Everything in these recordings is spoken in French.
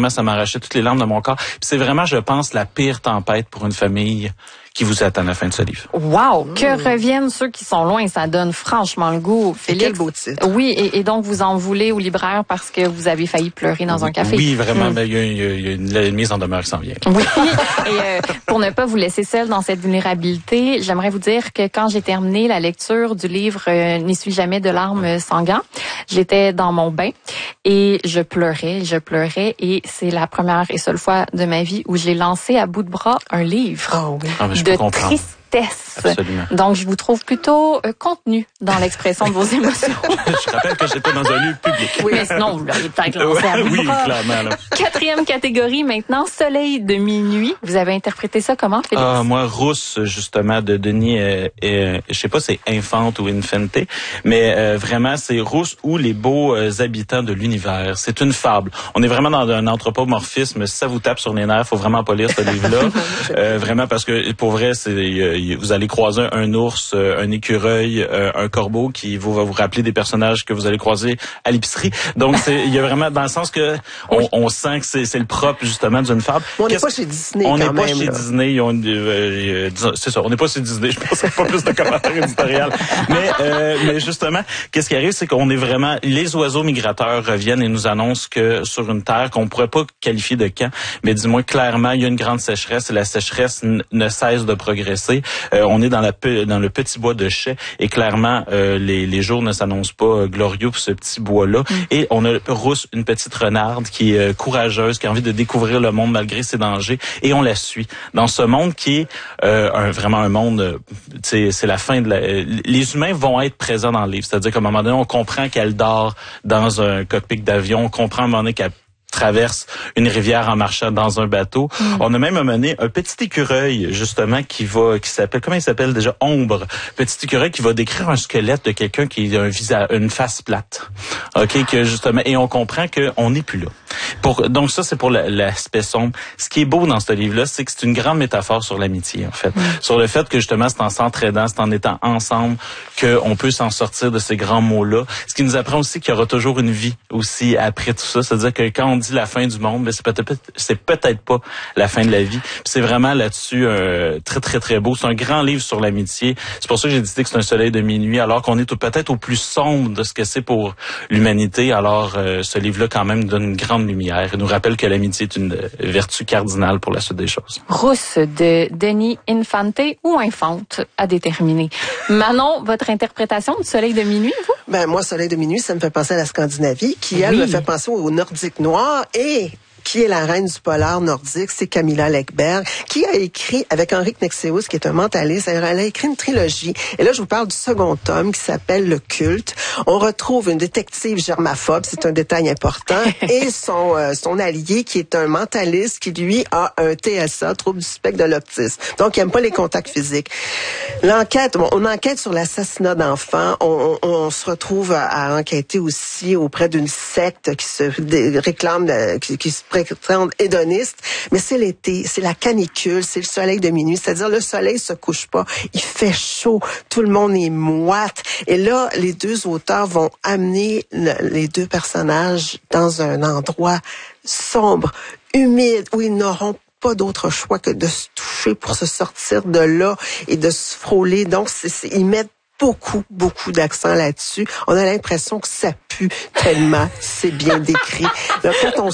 vraiment, ça m'arrachait toutes les larmes de mon corps. Puis c'est vraiment, je pense, la pire tempête pour une famille qui vous attend à la fin de ce livre. Wow! Que reviennent ceux qui sont loin. Ça donne franchement le goût. Félix, quel beau titre. Oui, et donc vous en voulez au libraire parce que vous avez failli pleurer dans un café. Oui, vraiment. Ben, il y a une mise en demeure qui s'en vient. Oui, et pour ne pas vous laisser seul dans cette vulnérabilité, j'aimerais vous dire que quand j'ai terminé la lecture du livre N'y suis jamais de larmes sanguin, j'étais dans mon bain et je pleurais, et c'est la première et seule fois de ma vie où j'ai lancé à bout de bras un livre. Oh oui. Ah, mais je de peux comprendre. tristesse. Absolument. Donc, je vous trouve plutôt contenu dans l'expression de vos émotions. Je rappelle que j'étais dans un lieu public. Oui, mais sinon, vous l'auriez peut-être lancé à bout de Oui, bras. clairement. Là. 4e catégorie maintenant, Soleil de minuit. Vous avez interprété ça comment, Félix? Moi, Rousse, justement, de Denis, je sais pas c'est Infante ou Infante, mais vraiment, c'est Rousse ou les beaux habitants de l'univers. C'est une fable. On est vraiment dans un anthropomorphisme. Si ça vous tape sur les nerfs, faut vraiment pas lire ce livre-là. Vraiment, parce que pour vrai, vous allez croiser un ours, un écureuil, un corbeau qui va vous rappeler des personnages que vous allez croiser à l'épicerie. Donc, il y a vraiment, dans le sens que on sent que c'est le propre, justement, d'une fable. On n'est pas chez Disney, on quand même. On n'est pas chez Disney. C'est ça, on n'est pas chez Disney. Je pense qu'il n'y a pas plus de commentaires éditoriaux. Mais justement, qu'est-ce qui arrive, c'est qu'on est vraiment... Les oiseaux migrateurs reviennent et nous annoncent que sur une terre qu'on pourrait pas qualifier de camp, mais du moins, clairement, il y a une grande sécheresse et la sécheresse ne cesse de progresser. On est dans le petit bois de Chais et clairement, les jours ne s'annoncent pas glorieux pour ce petit bois-là. Et on a Rousse, une petite renarde qui est courageuse, qui a envie de découvrir le monde malgré ses dangers, et on la suit dans ce monde qui est vraiment un monde, c'est la fin de les humains vont être présents dans le livre, c'est-à-dire qu'à un moment donné, on comprend qu'elle dort dans un cockpit d'avion, on comprend à un moment donné qu'elle traverse une rivière en marchant dans un bateau. On a même amené un petit écureuil, justement, qui s'appelle, comment il s'appelle déjà? Ombre. Petit écureuil qui va décrire un squelette de quelqu'un qui a une face plate. OK? Que justement, et on comprend qu'on n'est plus là. Donc ça, c'est pour l'aspect sombre. Ce qui est beau dans ce livre-là, c'est que c'est une grande métaphore sur l'amitié, en fait. Sur le fait que, justement, c'est en s'entraidant, c'est en étant ensemble qu'on peut s'en sortir de ces grands mots-là. Ce qui nous apprend aussi qu'il y aura toujours une vie aussi après tout ça. C'est-à-dire que quand on dit la fin du monde, c'est peut-être pas la fin de la vie. Puis c'est vraiment là-dessus très, très, très beau. C'est un grand livre sur l'amitié. C'est pour ça que j'ai décidé que c'est un soleil de minuit, alors qu'on est peut-être au plus sombre de ce que c'est pour l'humanité. Alors, ce livre-là, quand même, donne une grande lumière et nous rappelle que l'amitié est une vertu cardinale pour la suite des choses. Rousse de Denis Infante ou Infante à déterminer. Manon, votre interprétation du soleil de minuit, vous? Ben, moi, Soleil de minuit, ça me fait penser à la Scandinavie, qui, elle, me fait penser aux Nordiques noirs et qui est la reine du polar nordique, c'est Camilla Läckberg, qui a écrit, avec Henrik Nexeus, qui est un mentaliste, elle a écrit une trilogie. Et là, je vous parle du second tome, qui s'appelle Le Culte. On retrouve une détective germaphobe, c'est un détail important, et son allié, qui est un mentaliste, qui, lui, a un TSA, trouble du spectre de l'autisme. Donc, il n'aime pas les contacts physiques. On enquête sur l'assassinat d'enfants. On se retrouve à enquêter aussi auprès d'une secte qui se réclame, qui se prétend hédoniste. Mais c'est l'été, c'est la canicule, c'est le soleil de minuit. C'est-à-dire, le soleil se couche pas. Il fait chaud. Tout le monde est moite. Et là, les deux auteurs vont amener les deux personnages dans un endroit sombre, humide, où ils n'auront pas d'autre choix que de se toucher pour se sortir de là et de se frôler. Donc, ils mettent beaucoup d'accent là-dessus. On a l'impression que ça pue tellement c'est bien décrit. Là,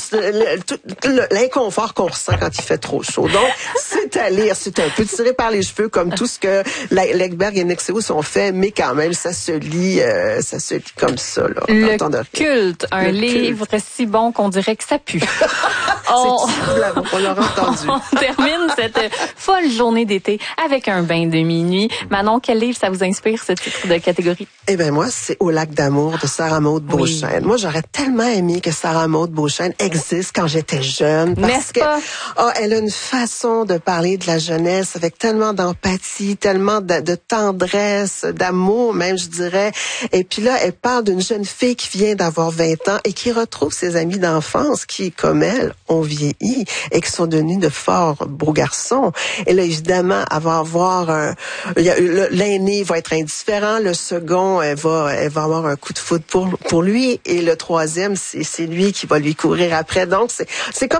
l'inconfort qu'on ressent quand il fait trop chaud. Donc, c'est à lire. C'est un peu tiré par les cheveux comme tout ce que Läckberg et Nexeus ont fait, mais quand même, ça se lit comme ça, là. Le Culte, un livre si bon qu'on dirait que ça pue. On l'aura entendu. On termine cette folle journée d'été avec un bain de minuit. Manon, quel livre ça vous inspire, ce titre de catégorie? Eh ben moi, c'est Au lac d'amour de Sarah Maud Beauchesne. Oui. Moi, j'aurais tellement aimé que Sarah Maud Beauchesne existe quand j'étais jeune. N'est-ce pas? Elle a une façon de parler de la jeunesse avec tellement d'empathie, tellement de tendresse, d'amour même, je dirais. Et puis là, elle parle d'une jeune fille qui vient d'avoir 20 ans et qui retrouve ses amis d'enfance qui, comme elle, ont vieilli et qui sont devenus de forts beaux garçons. Et là, évidemment, elle va avoir l'aîné va être indifférent, le second, elle va avoir un coup de foudre pour lui, et le troisième, c'est lui qui va lui courir après. Donc, c'est comme